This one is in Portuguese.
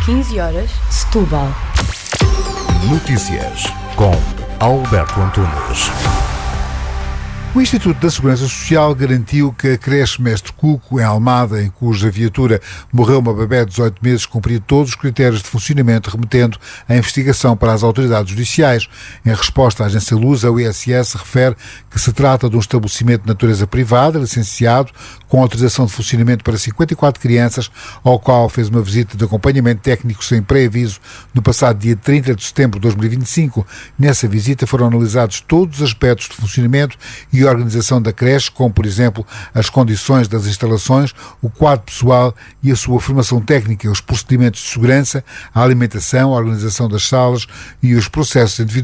15 horas, Setúbal. Notícias com Alberto Antunes. O Instituto da Segurança Social garantiu que a creche Mestre Cuco, em Almada, em cuja viatura morreu uma bebé de 18 meses, cumpria todos os critérios de funcionamento, remetendo a investigação para as autoridades judiciais. Em resposta à agência Lusa, o ISS refere que se trata de um estabelecimento de natureza privada, licenciado, com autorização de funcionamento para 54 crianças, ao qual fez uma visita de acompanhamento técnico sem pré-aviso no passado dia 30 de setembro de 2025. Nessa visita foram analisados todos os aspectos de funcionamento e organização da creche, como, por exemplo, as condições das instalações, o quadro pessoal e a sua formação técnica, os procedimentos de segurança, a alimentação, a organização das salas e os processos individuais